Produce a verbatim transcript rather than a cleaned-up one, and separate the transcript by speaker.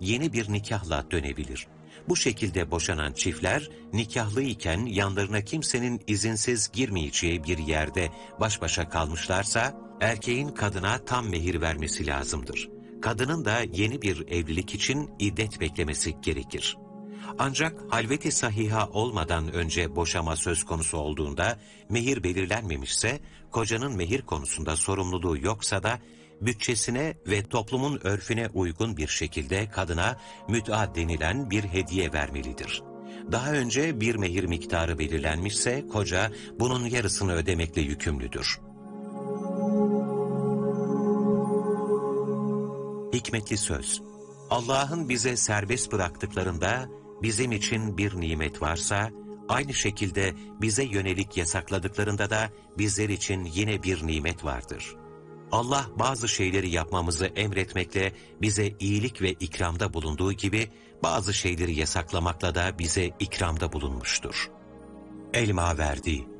Speaker 1: yeni bir nikahla dönebilir. Bu şekilde boşanan çiftler, nikahlıyken yanlarına kimsenin izinsiz girmeyeceği bir yerde baş başa kalmışlarsa, erkeğin kadına tam mehir vermesi lazımdır. Kadının da yeni bir evlilik için iddet beklemesi gerekir. Ancak halveti sahiha olmadan önce boşama söz konusu olduğunda, mehir belirlenmemişse, kocanın mehir konusunda sorumluluğu yoksa da, bütçesine ve toplumun örfüne uygun bir şekilde kadına müt'a denilen bir hediye vermelidir. Daha önce bir mehir miktarı belirlenmişse, koca bunun yarısını ödemekle yükümlüdür. Hikmetli söz: Allah'ın bize serbest bıraktıklarında, bizim için bir nimet varsa, aynı şekilde bize yönelik yasakladıklarında da bizler için yine bir nimet vardır. Allah bazı şeyleri yapmamızı emretmekle bize iyilik ve ikramda bulunduğu gibi, bazı şeyleri yasaklamakla da bize ikramda bulunmuştur. Elma verdi,